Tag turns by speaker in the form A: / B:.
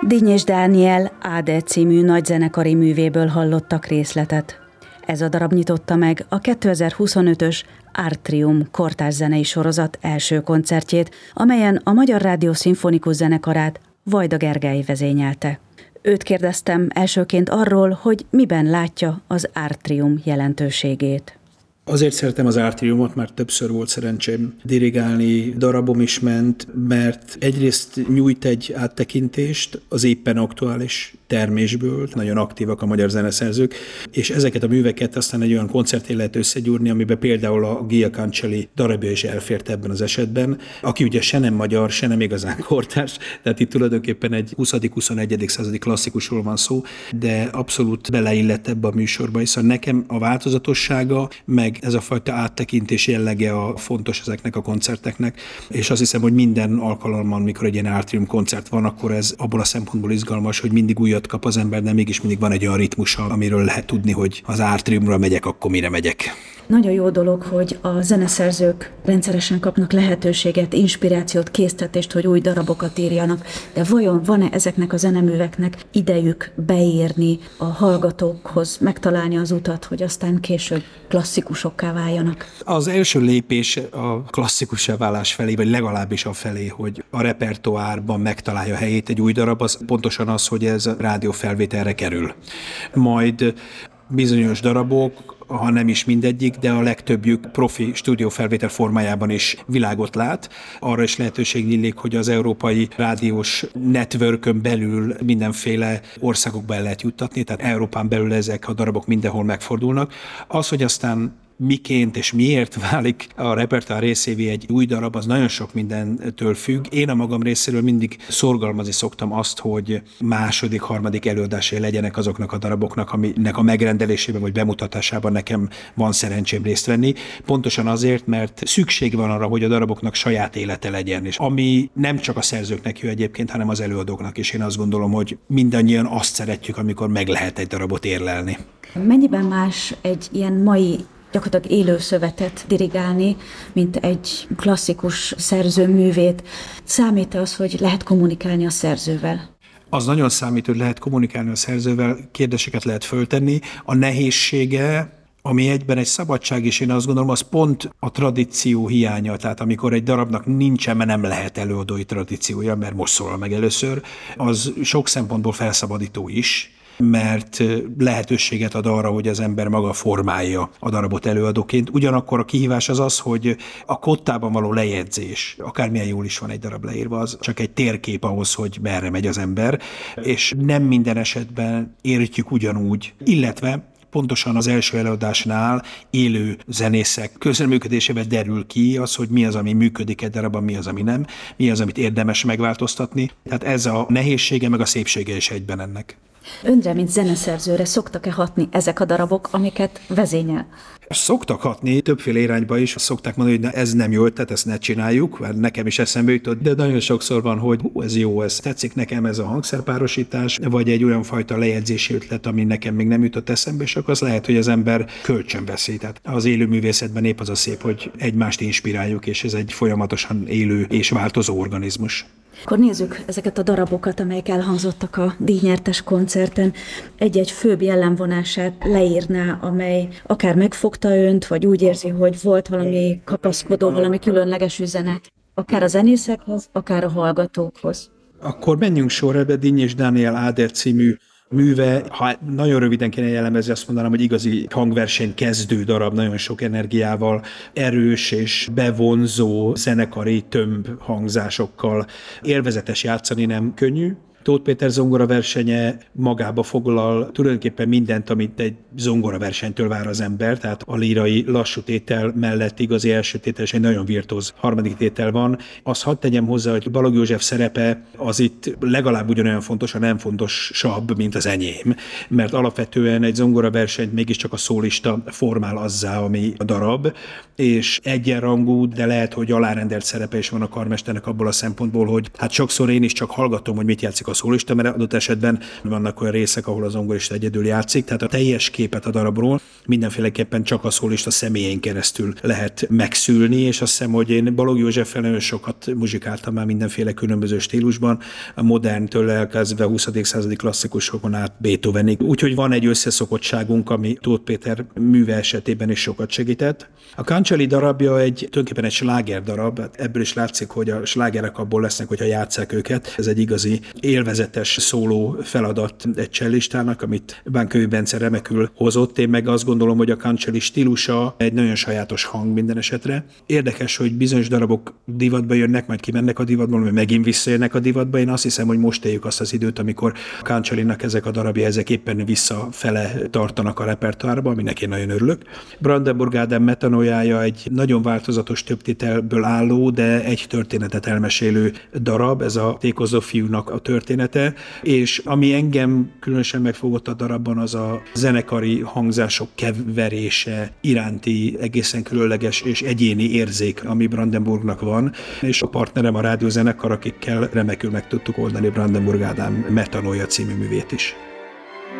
A: Dinnyés Dániel Áder című nagyzenekari művéből hallottak részletet. Ez a darab nyitotta meg a 2025-ös Artrium kortárs zenei sorozat első koncertjét, amelyen a Magyar Rádió Szimfonikus Zenekarát Vajda Gergely vezényelte. Őt kérdeztem elsőként arról, hogy miben látja az Artrium jelentőségét.
B: Azért szeretem az Artriumot, mert többször volt szerencsém dirigálni, darabom is ment, mert egyrészt nyújt egy áttekintést az éppen aktuális termésből, nagyon aktívak a magyar zeneszerzők, és ezeket a műveket aztán egy olyan koncertén lehet összegyúrni, amiben például a Gia Cancelli darabja is elfért ebben az esetben, aki ugye se nem magyar, se nem igazán kortárs, tehát itt tulajdonképpen egy 20.-21. századi klasszikusról van szó, de abszolút beleillett ebbe a műsorba, hiszen nekem a változatossága, meg ez a fajta áttekintés jellege a fontos ezeknek a koncerteknek, és azt hiszem, hogy minden alkalommal, mikor egy ilyen Artrium koncert van, akkor ez abból a szempontból izgalmas, hogy mindig újat kap az ember, de mégis mindig van egy olyan ritmusa, amiről lehet tudni, hogy az Artriumra megyek, akkor mire megyek.
A: Nagyon jó dolog, hogy a zeneszerzők rendszeresen kapnak lehetőséget, inspirációt, késztetést, hogy új darabokat írjanak, de vajon van-e ezeknek a zeneműveknek idejük beírni a hallgatókhoz, megtalálni az utat, hogy aztán később klasszikusokká váljanak?
B: Az első lépés a klasszikussá válás felé, vagy legalábbis a felé, hogy a repertoárban megtalálja helyét egy új darab, az pontosan az, hogy ez a rádiófelvételre kerül. Majd bizonyos darabok, ha nem is mindegyik, de a legtöbbjük profi stúdiófelvétel formájában is világot lát. Arra is lehetőség nyílik, hogy az európai rádiós networkön belül mindenféle országokba el lehet juttatni, tehát Európán belül ezek a darabok mindenhol megfordulnak. Az, hogy aztán miként és miért válik a repertoár részévé egy új darab, az nagyon sok mindentől függ. Én a magam részéről mindig szorgalmazni szoktam azt, hogy második, harmadik előadásai legyenek azoknak a daraboknak, aminek a megrendelésében vagy bemutatásában nekem van szerencsém részt venni. Pontosan azért, mert szükség van arra, hogy a daraboknak saját élete legyen, és ami nem csak a szerzőknek jó egyébként, hanem az előadóknak is. Én azt gondolom, hogy mindannyian azt szeretjük, amikor meg lehet egy darabot érlelni.
A: Mennyiben más egy ilyen mai gyakorlatilag élő szövetet dirigálni, mint egy klasszikus szerzőművét? Számít az, hogy lehet kommunikálni a szerzővel?
B: Az nagyon számít, hogy lehet kommunikálni a szerzővel, kérdéseket lehet föltenni. A nehézsége, ami egyben egy szabadság, és én azt gondolom, az pont a tradíció hiánya, tehát amikor egy darabnak nincsen, mert nem lehet előadói tradíciója, mert most szólal meg először, az sok szempontból felszabadító is, mert lehetőséget ad arra, hogy az ember maga formálja a darabot előadóként. Ugyanakkor a kihívás az az, hogy a kottában való lejegyzés, akármilyen jól is van egy darab leírva, az csak egy térkép ahhoz, hogy merre megy az ember, és nem minden esetben értjük ugyanúgy, illetve pontosan az első előadásnál élő zenészek közreműködésében derül ki az, hogy mi az, ami működik egy darabban, mi az, ami nem, mi az, amit érdemes megváltoztatni. Tehát ez a nehézsége, meg a szépsége is egyben ennek.
A: Önre, mint zeneszerzőre szoktak-e hatni ezek a darabok, amiket vezényel?
B: Szoktak hatni, többféle irányba is szokták mondani, hogy ez nem jó ötlet, ezt ne csináljuk, mert nekem is eszembe jutott, de nagyon sokszor van, hogy ez jó, ez tetszik nekem, ez a hangszerpárosítás, vagy egy olyan fajta lejegyzési ötlet, ami nekem még nem jutott eszembe, és akkor az lehet, hogy az ember kölcsönveszi. Tehát az élő művészetben épp az a szép, hogy egymást inspiráljuk, és ez egy folyamatosan élő és változó organizmus.
A: Akkor nézzük ezeket a darabokat, amelyek elhangzottak a díjnyertes koncerten. Egy-egy főbb jellemvonását leírná, amely akár megfogta önt, vagy úgy érzi, hogy volt valami kapaszkodó, valami különleges üzenet, akár a zenészekhez, akár a hallgatókhoz.
B: Akkor menjünk sorra, Dinnyés Dániel Áder című műve, ha nagyon röviden kéne jellemezni, azt mondanám, hogy igazi hangverseny kezdő darab, nagyon sok energiával, erős és bevonzó zenekari tömb hangzásokkal. Élvezetes játszani, nem könnyű. Tóth Péter zongoraversenye magába foglal tulajdonképpen mindent, amit egy zongoraversenytől vár az ember, tehát a lírai lassú tétel mellett igazi első tétel és egy nagyon virtuóz harmadik tétel van. Azt hadd tegyem hozzá, hogy Balogh József szerepe az itt legalább ugyanolyan fontos, ha nem fontosabb, mint az enyém, mert alapvetően egy zongoraversenyt mégiscsak a szólista formál azzá, ami a darab, és egyenrangú, de lehet, hogy alárendelt szerepe is van a karmesternek abból a szempontból, hogy hát sokszor én is csak hallgatom, hogy mit játszik a a szólista, mert adott esetben vannak olyan részek, ahol az zongorista egyedül játszik, tehát a teljes képet a darabról mindenféleképpen csak a szólista személyén keresztül lehet megszülni, és azt hiszem, hogy én Balogh Józseffel nagyon sokat muzsikáltam már mindenféle különböző stílusban, a moderntől elkezdve a 20. századi klasszikusokon át Beethovenig. Úgyhogy van egy összeszokottságunk, ami Tóth Péter műve esetében is sokat segített. A Kancsali darabja tulajdonképpen egy sláger darab, ebből is látszik, hogy a slágerek abból lesznek, hogyha játsszák őket. Ez egy igazi élvezetes szóló feladat egy cellistának, amit Bánkövi Bence remekül hozott. Én meg azt gondolom, hogy a Kancsali stílusa egy nagyon sajátos hang minden esetre. Érdekes, hogy bizonyos darabok divatba jönnek, majd kimennek a divatból, vagy megint visszajönnek a divatba. Én azt hiszem, hogy most éljük azt az időt, amikor a Kancsalinak ezek a darabja, ezek éppen visszafele tartanak a repertoárba, aminek én nagyon örülök. Brandenburg Ádám metanójája egy nagyon változatos több tételből álló, de egy történetet elmesélő darab, ez a Tékozó fiúnak a története, és ami engem különösen megfogott a darabban, az a zenekari hangzások keverése iránti egészen különleges és egyéni érzék, ami Brandenburgnak van, és a partnerem a rádiózenekar, akikkel remekül meg tudtuk oldani Brandenburg Ádám Metanója című művét is.